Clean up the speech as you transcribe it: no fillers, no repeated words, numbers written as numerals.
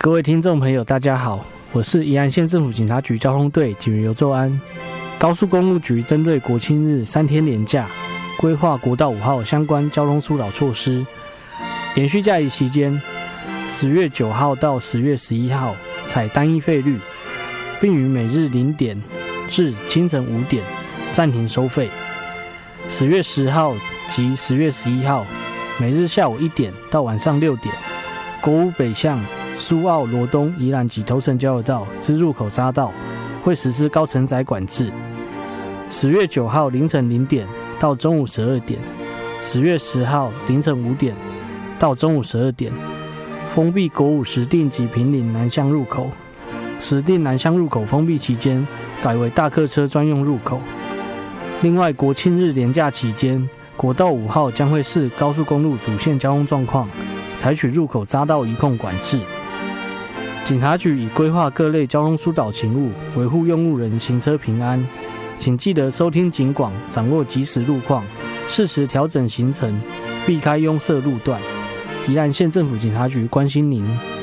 各位听众朋友大家好，我是宜兰县政府警察局交通队警员尤奏安。高速公路局针对国庆日3天连假，规划国道5号相关交通疏导措施。连续假期期间，10月9号到10月11号采单一费率，并于每日0点至清晨5点暂停收费。10月10号及10月11号每日下午1点到晚上6点，国五北向苏澳、罗东、宜兰及头城交流道之入口匝道会实施高承载管制。10月9号凌晨0点到中午12点，10月10号凌晨5点到中午12点，封闭国五石碇及坪林南向入口。石碇南向入口封闭期间改为大客车专用入口。另外，国庆日连假期间，国道5号将会视高速公路主线交通状况，采取入口匝道移控管制。警察局已规划各类交通疏导勤务，维护用路人行车平安。请记得收听警广，掌握即时路况，适时调整行程，避开拥塞路段。宜兰县政府警察局关心您。